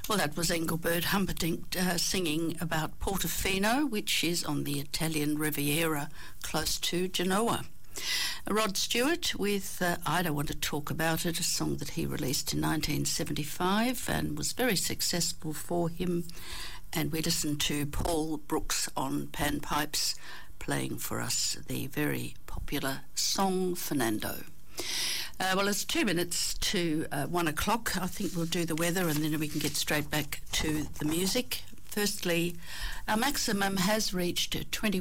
Well, that was Engelbert Humperdinck singing about Portofino, which is on the Italian Riviera close to Genoa. Rod Stewart with I Don't Want to Talk About It, a song that he released in 1975 and was very successful for him. And we listened to Paul Brooks on panpipes playing for us the very popular song Fernando. Well, it's 2 minutes to 1 o'clock. I think we'll do the weather and then we can get straight back to the music. Firstly, our maximum has reached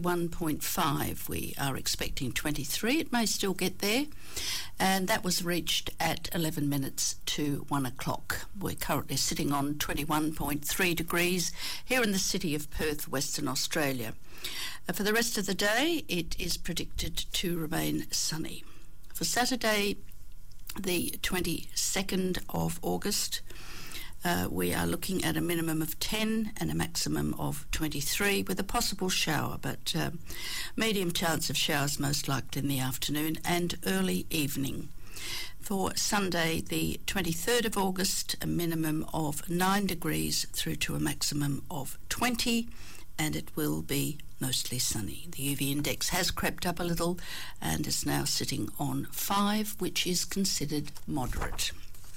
21.5. We are expecting 23. It may still get there. And that was reached at 11 minutes to 1 o'clock. We're currently sitting on 21.3 degrees here in the city of Perth, Western Australia. For the rest of the day, it is predicted to remain sunny. For Saturday, the 22nd of August, we are looking at a minimum of 10 and a maximum of 23 with a possible shower, but medium chance of showers most likely in the afternoon and early evening. For Sunday, the 23rd of August, a minimum of 9 degrees through to a maximum of 20, and it will be mostly sunny. The UV index has crept up a little and is now sitting on 5, which is considered moderate.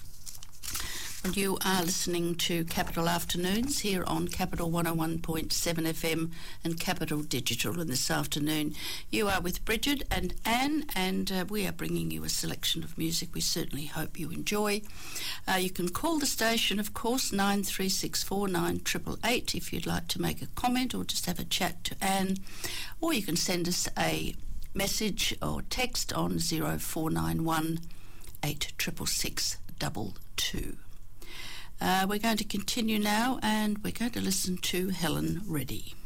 And you are listening to Capital Afternoons here on Capital 101.7 FM and Capital Digital. And this afternoon you are with Bridget and Anne, and we are bringing you a selection of music we certainly hope you enjoy. You can call the station, of course, 9364 9888 if you'd like to make a comment or just have a chat to Anne, or you can send us a message or text on 0491 866 22. We're going to continue now and we're going to listen to Helen Reddy.